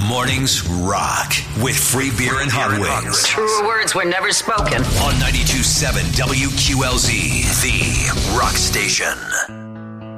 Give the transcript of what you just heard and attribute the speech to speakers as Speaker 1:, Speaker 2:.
Speaker 1: Mornings rock with free beer and hot wings.
Speaker 2: Truer words were never spoken.
Speaker 1: On 92.7 WQLZ, the rock station.